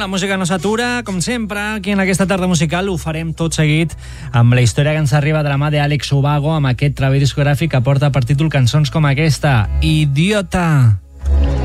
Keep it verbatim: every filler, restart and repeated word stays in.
la música no s'atura, com sempre, aquí en aquesta tarda musical ho farem tot seguit amb la història que ens arriba de la mà d'Àlex Ubago, amb aquest treball discogràfic que porta per títol cançons com aquesta, Idiota.